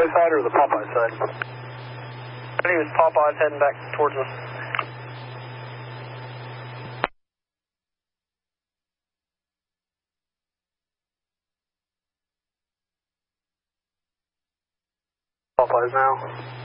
side or the Popeye side? I think it was Popeye's heading back towards us. Popeyes now.